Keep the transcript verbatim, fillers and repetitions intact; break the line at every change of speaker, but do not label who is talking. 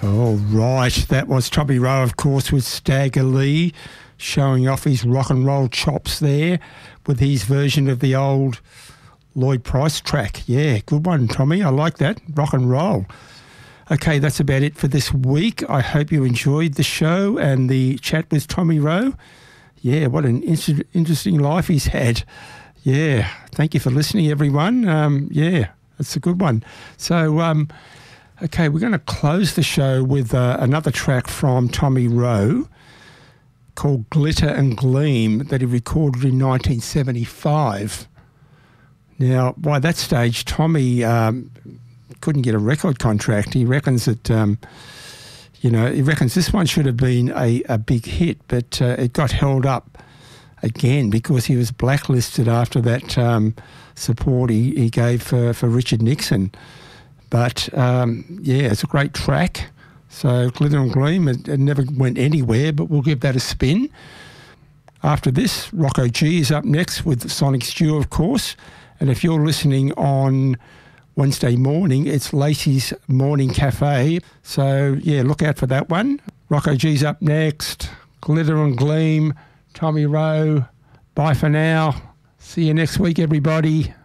All right, that was Tommy Rowe, of course, with Stagger Lee, showing off his rock and roll chops there with his version of the old Lloyd Price track. Yeah, good one, Tommy. I like that. Rock and roll. Okay, that's about it for this week. I hope you enjoyed the show and the chat with Tommy Rowe. Yeah, what an in- interesting life he's had. Yeah, thank you for listening, everyone. Um, yeah, that's a good one. So, um, okay, we're going to close the show with uh, another track from Tommy Rowe called Glitter and Gleam that he recorded in nineteen seventy-five. Now, by that stage, Tommy um, couldn't get a record contract. He reckons that, um, you know, he reckons this one should have been a, a big hit, but uh, it got held up again because he was blacklisted after that um, support he, he gave for, for Richard Nixon. But, um, yeah, it's a great track. So Glitter and Gleam, it, it never went anywhere, but we'll give that a spin. After this, Rocco G is up next with Sonic Stew, of course. And if you're listening on Wednesday morning, it's Lacey's Morning Cafe. So, yeah, look out for that one. Rocco G's up next. Glitter and Gleam, Tommy Rowe. Bye for now. See you next week, everybody.